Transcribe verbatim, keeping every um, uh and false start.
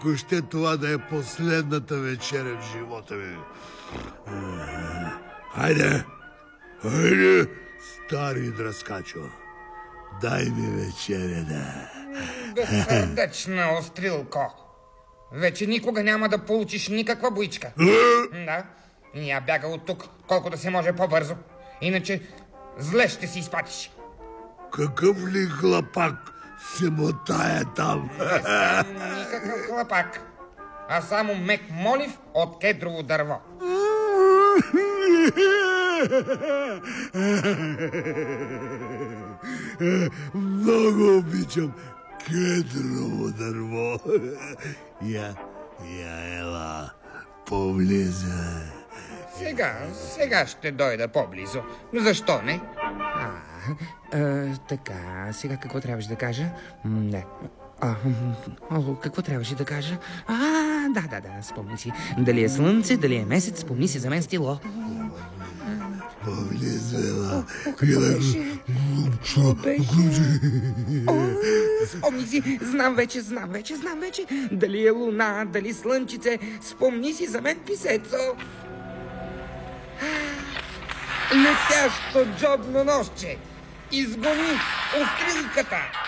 ако ще това да е последната вечеря в живота ми. Хайде, хайде, стари дръскачо, дай ми вечеря, да. Безсърдечна острилко. Вече никога няма да получиш никаква буичка. Да, и я бяга от тук, колкото се може по-бързо. Иначе зле ще си изпатиш. Какъв ли хлапак се мотае там? Не съм никакъв хлапак, а само мек молив от кедрово дърво. Много обичам кедрово дърво. Я, я ела поблизо. Сега, сега ще дойда по-близо. Защо не? А, а, така, сега какво трябваше да кажа? М, Не. А, о, какво трябваше да кажа? А, да, да, да, спомни си. Дали е слънце, дали е месец, спомни си за мен стило. Поблизо ела. Какво беше? Какво беше? О, спомни си, знам вече, знам вече, знам вече. Дали е луна, дали слънчице, спомни си за мен, писецо. Летящо джобно нощче, изгони острилката.